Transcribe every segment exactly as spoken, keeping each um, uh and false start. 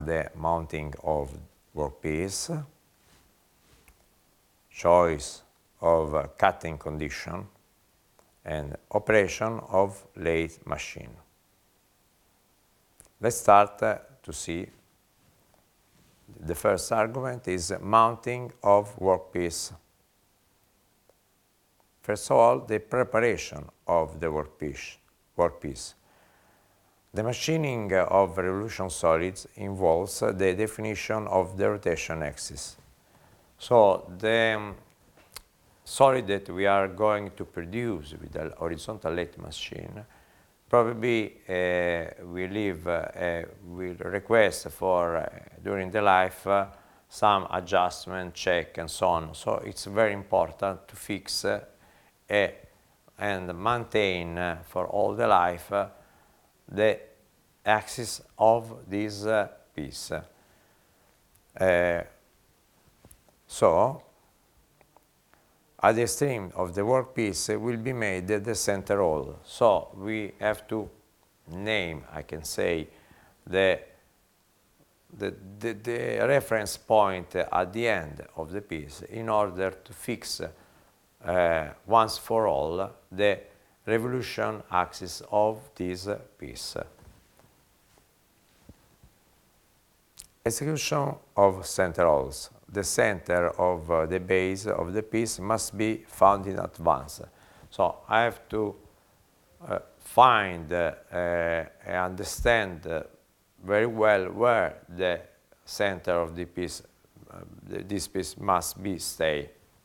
the mounting of workpiece, choice of uh, cutting condition, and operation of lathe machine. Let's start uh, to see. The first argument is mounting of workpiece. First of all, the preparation of the workpiece. workpiece. The machining of revolution solids involves the definition of the rotation axis. So the um, solid that we are going to produce with the horizontal lathe machine probably uh, we leave, uh, will request for uh, during the life uh, some adjustment, check, and so on. So it's very important to fix uh, a, and maintain uh, for all the life uh, the axis of this uh, piece. Uh, so, at the extreme of the workpiece will be made the center hole. So we have to name, I can say, the, the, the, the reference point at the end of the piece in order to fix uh, once for all the revolution axis of this piece. Execution of center holes. The center of uh, the base of the piece must be found in advance. So I have to uh, find uh, uh, and understand uh, very well where the center of the piece, uh, this piece must be stay.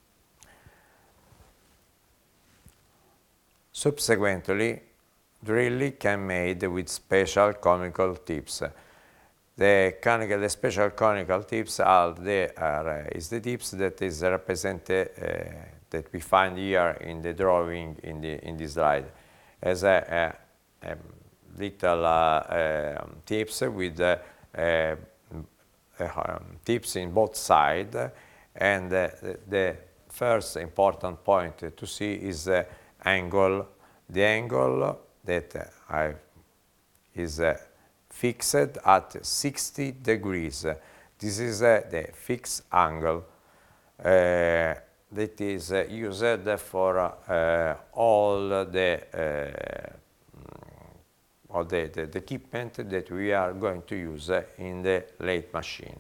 Subsequently, drilling can be made with special conical tips. The, conical, the special conical tips are the, are, uh, is the tips that is represented, uh, that we find here in the drawing in, the, in this slide, as a, a, a little uh, um, tips with uh, uh, um, tips in both sides, and uh, the, the first important point to see is the angle, the angle that I is uh, fixed at sixty degrees. This is uh, the fixed angle uh, that is uh, used for uh, all the uh, all the, the, the equipment that we are going to use in the lathe machine.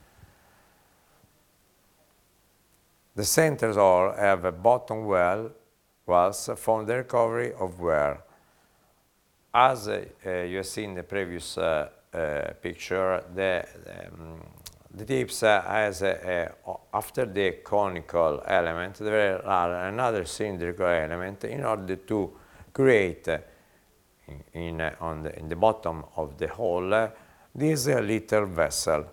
The centers all have a bottom well wells for the recovery of wear. As uh, you have seen in the previous uh, uh, picture, the, um, the tips uh, has a, a, after the conical element, there are another cylindrical element in order to create uh, in, in, uh, on the, in the bottom of the hole uh, this uh, little vessel.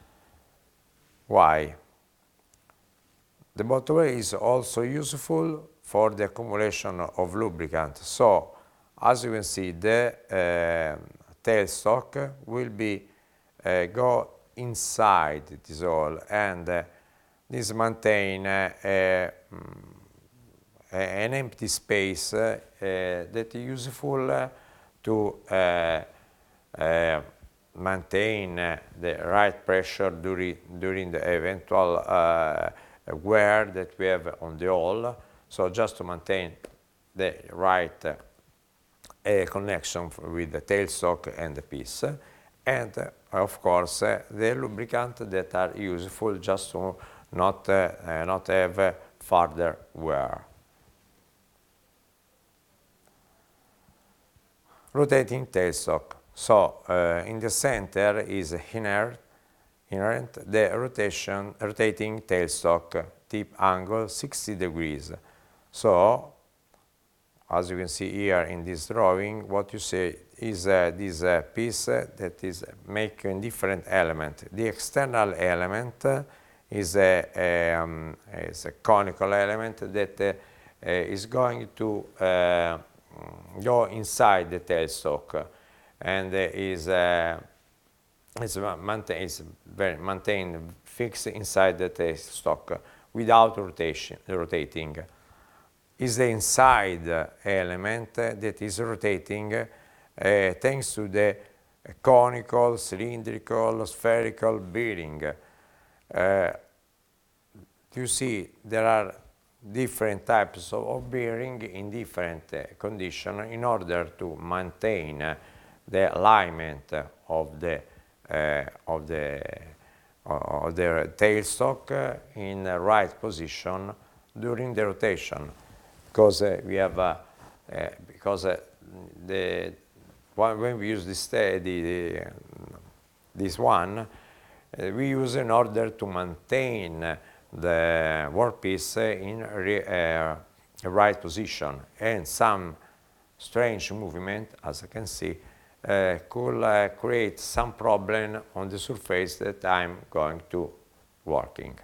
Why? The bottom is also useful for the accumulation of lubricant. So, as you can see, the uh, tailstock will be uh, go inside this hole, and uh, this maintain uh, a, an empty space uh, that is useful uh, to uh, uh, maintain uh, the right pressure during during the eventual uh, wear that we have on the hole. So just to maintain the right uh, a connection with the tailstock and the piece, and uh, of course uh, the lubricant that are useful just to not, uh, uh, not have uh, further wear. Rotating tailstock. So uh, in the center is inherent, inherent the rotation, rotating tailstock, tip angle sixty degrees. So as you can see here in this drawing, what you see is uh, this uh, piece uh, that is making different elements. The external element uh, is, a, a, um, is a conical element that uh, uh, is going to uh, go inside the tailstock, and uh, is, uh, is, maintain, is very maintained fixed inside the tailstock without rotation, rotating. Is the inside element that is rotating uh, thanks to the a conical, cylindrical, spherical bearing. Uh, you see there are different types of, of bearing in different uh, conditions in order to maintain uh, the alignment of the uh, of the uh, of the tailstock uh, in the right position during the rotation, because uh, we have uh, uh, because uh, the when we use this uh, the, the this one uh, we use in order to maintain the workpiece in re, uh, the right position, and some strange movement, as I can see, uh, could uh, create some problem on the surface that I'm going to working.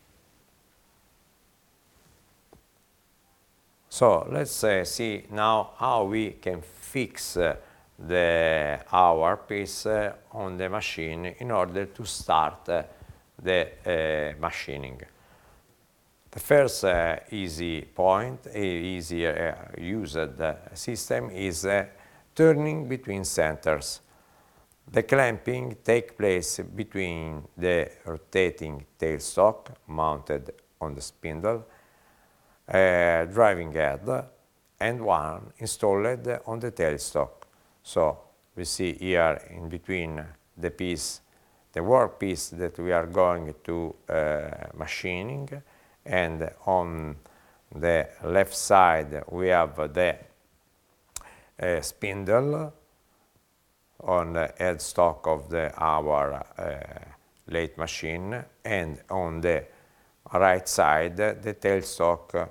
So let's uh, see now how we can fix uh, the our piece uh, on the machine in order to start uh, the uh, machining. The first uh, easy point, uh, easy uh, used uh, system is uh, turning between centers. The clamping takes place between the rotating tailstock mounted on the spindle, uh, driving head, and one installed on the tailstock. So we see here in between the piece, the workpiece that we are going to uh, machining, and on the left side we have the uh, spindle on the headstock of the our uh, lathe machine, and on the right side the tailstock.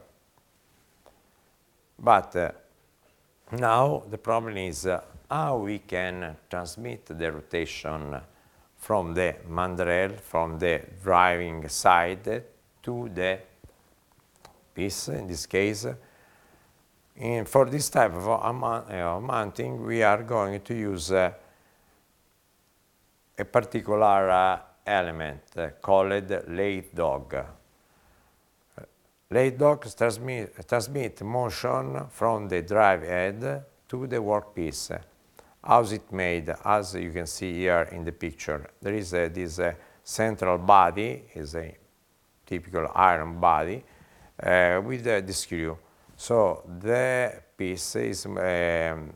But uh, now the problem is uh, how we can transmit the rotation from the mandrel, from the driving side, to the piece. In this case, and for this type of uh, mounting, we are going to use uh, a particular uh, element uh, called lathe dog. Lathe dogs transmit, transmit motion from the drive head to the workpiece. How's it made? As you can see here in the picture, there is a, this uh, central body, is a typical iron body uh, with uh, the screw. So the piece is um, the,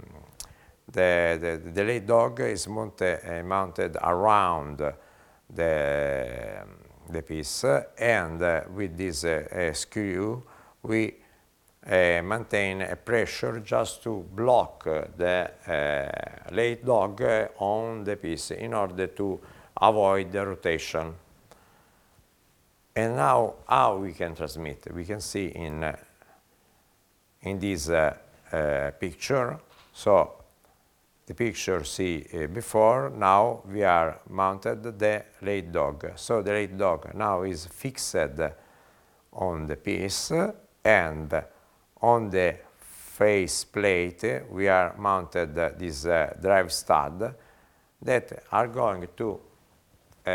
the the lathe dog is mounted, uh, mounted around the the piece, and uh, with this uh, uh, screw we uh, maintain a pressure just to block uh, the uh, lathe dog uh, on the piece in order to avoid the rotation. And now how we can transmit? We can see in uh, in this uh, uh, picture. So the picture see uh, before, now we are mounted the lathe dog. So the lathe dog now is fixed on the piece, and on the face plate we are mounted uh, this uh, drive stud that are going to uh,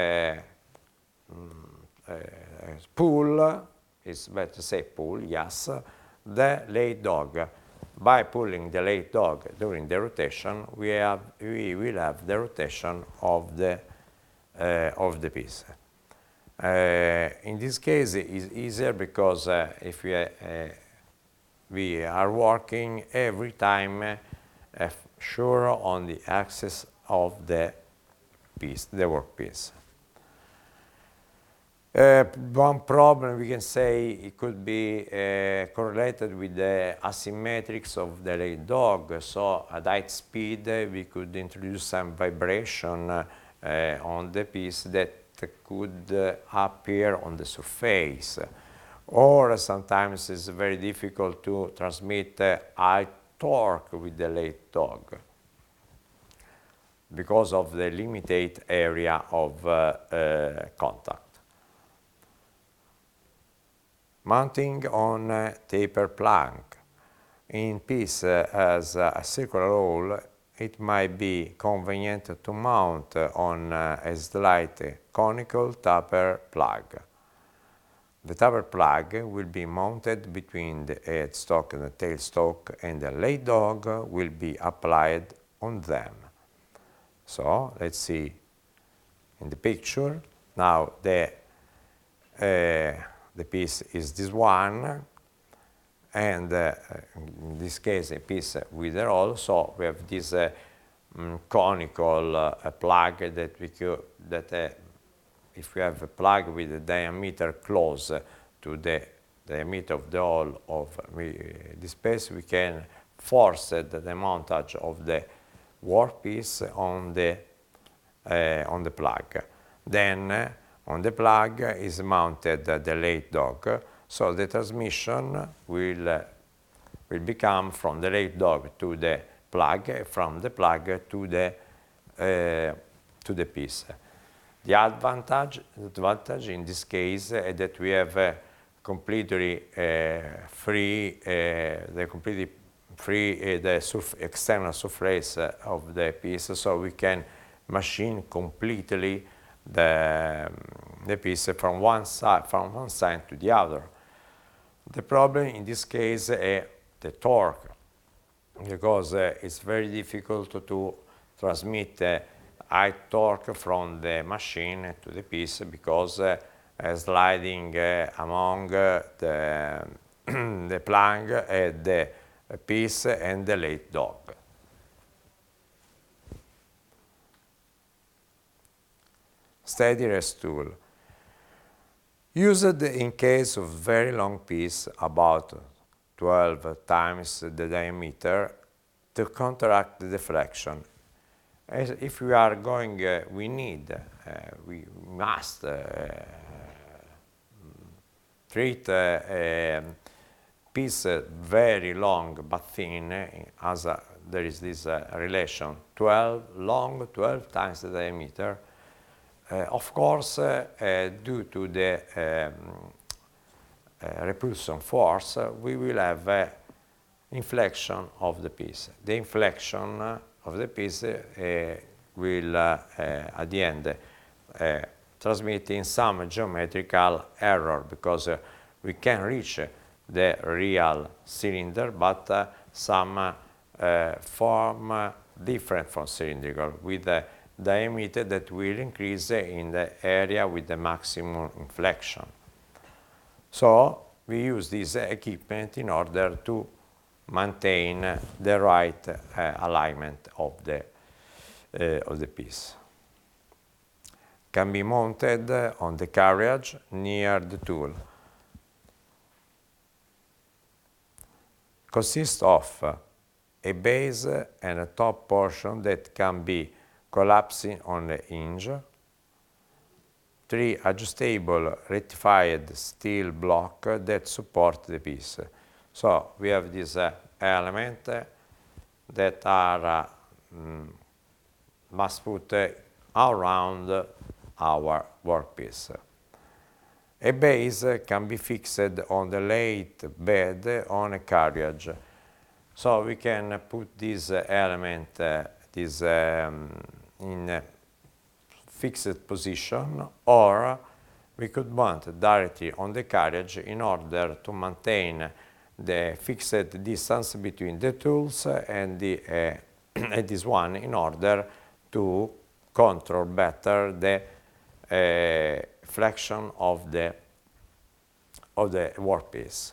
uh, pull, is better to say pull, yes, the lathe dog. By pulling the lathe dog during the rotation, we have we will have the rotation of the uh, of the piece. Uh, in this case, it is easier because uh, if we uh, we are working every time uh, sure on the axis of the piece, the workpiece. Uh, one problem we can say it could be uh, correlated with the asymmetrics of the lathe dog. So at high speed uh, we could introduce some vibration uh, uh, on the piece that could uh, appear on the surface. Or sometimes it's very difficult to transmit uh, high torque with the lathe dog because of the limited area of uh, uh, contact. Mounting on a taper plank. In piece uh, as a circular hole, it might be convenient to mount on uh, a slight conical taper plug. The taper plug will be mounted between the headstock and the tailstock, and the lathe dog will be applied on them. So let's see in the picture. Now the, uh, the piece is this one, and uh, in this case a piece with a roll. So we have this uh, um, conical uh, plug that we could, that uh, if we have a plug with a diameter close to the diameter of the hole of we, this piece, we can force the, the montage of the workpiece on the uh, on the plug. Then uh, on the plug is mounted uh, the lathe dog. So the transmission will uh, will become from the lathe dog to the plug, from the plug to the uh, to the piece. The advantage, advantage in this case is that we have uh, completely uh, free, uh, the completely free uh, the surf external surface uh, of the piece, so we can machine completely the, the piece from one side from one side to the other. The problem in this case is the torque, because uh, it's very difficult to, to transmit uh, high torque from the machine to the piece, because uh, uh, sliding uh, among uh, the, the plug and the piece and the lathe dog. Steady rest tool. Used in case of very long piece, about twelve times the diameter, to counteract the deflection. As if we are going, uh, we need, uh, we must uh, treat uh, a piece uh, very long but thin, uh, as a, there is this uh, relation, twelve long, twelve times the diameter. Uh, of course, uh, uh, due to the um, uh, repulsion force, uh, we will have uh, inflection of the piece. The inflection uh, of the piece uh, will, uh, uh, at the end, uh, transmit in some geometrical error, because uh, we can reach the real cylinder, but uh, some uh, uh, form uh, different from cylindrical, with a diameter that will increase in the area with the maximum inflection. So we use this equipment in order to maintain the right uh, alignment of the, uh, of the piece. Can be mounted on the carriage near the tool. Consists of a base and a top portion that can be collapsing on the hinge, three adjustable rectified steel block that support the piece. So we have this uh, element uh, that are uh, mm, must put uh, around our workpiece. A base can be fixed on the lathe bed on a carriage. So we can put this uh, element uh, this um, in a fixed position, or we could mount directly on the carriage in order to maintain the fixed distance between the tools and, the, uh, and this one, in order to control better the uh, flexion of the, of the workpiece.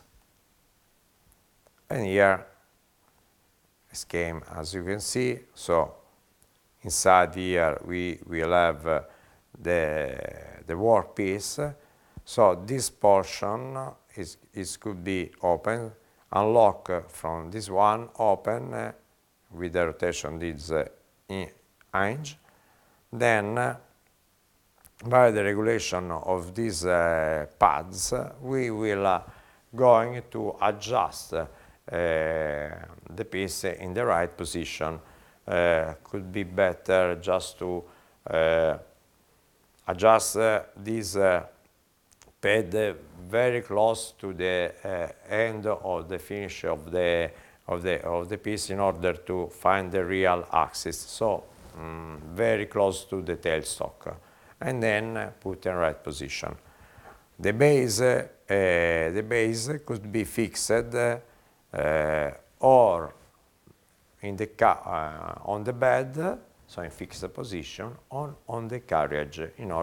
And here, a scheme, as you can see. So inside here we will have uh, the, the workpiece. So this portion is, is could be open, unlock from this one, open uh, with the rotation this uh, hinge. Then uh, by the regulation of these uh, pads, we will uh, going to adjust uh, the piece in the right position. Uh, could be better just to uh, adjust uh, this uh, pad very close to the uh, end of the finish of the of the of the piece, in order to find the real axis. So um, very close to the tailstock, and then uh, put in right position. The base uh, the base could be fixed uh, uh, or in the uh, on the bed, so in fixed position, on, on the carriage in order